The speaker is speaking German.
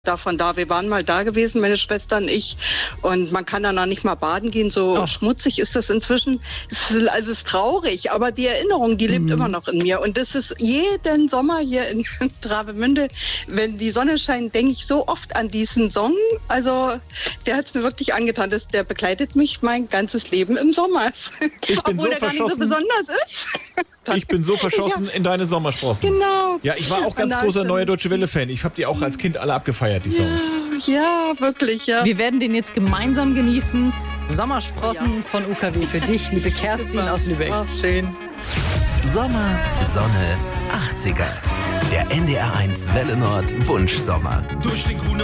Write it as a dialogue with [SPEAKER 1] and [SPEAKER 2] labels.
[SPEAKER 1] davon da. Wir waren mal da gewesen, meine Schwester und ich. Und man kann da noch nicht mal baden gehen. So schmutzig ist das inzwischen. Es ist traurig, aber die Erinnerung, die lebt immer noch in mir. Und das ist jeden Sommer hier in Travemünde, wenn die Sonne scheint, denke ich so oft an diesen Song. Also der hat es mir wirklich angetan. Der begleitet mich mein ganzes Leben im Sommer. Obwohl der gar nicht so besonders ist.
[SPEAKER 2] Ich bin so verschossen in deine Sommersprossen.
[SPEAKER 1] Genau.
[SPEAKER 2] Ja, ich war auch ganz großer Neue Deutsche Welle-Fan. Ich habe die auch als Kind alle abgefeiert, die Songs.
[SPEAKER 1] Ja, wirklich, ja.
[SPEAKER 3] Wir werden den jetzt gemeinsam genießen. Sommersprossen von UKW für dich, liebe Kerstin aus Lübeck.
[SPEAKER 1] Ach, schön.
[SPEAKER 4] Sommer, Sonne, 80er. Der NDR1 Welle Nord Wunschsommer.
[SPEAKER 5] Durch den grünen